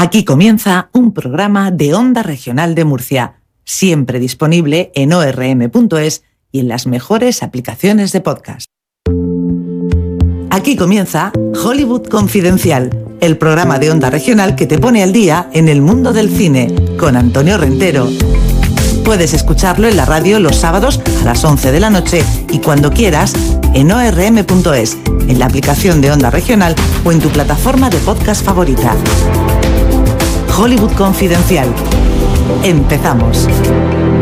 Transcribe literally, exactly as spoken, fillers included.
Aquí comienza un programa de Onda Regional de Murcia, siempre disponible en o erre eme punto es y en las mejores aplicaciones de podcast. Aquí comienza Hollywood Confidencial, el programa de Onda Regional que te pone al día en el mundo del cine, con Antonio Rentero. Puedes escucharlo en la radio los sábados a las once de la noche y cuando quieras en o erre eme punto es, en la aplicación de Onda Regional o en tu plataforma de podcast favorita. Hollywood Confidencial. Empezamos.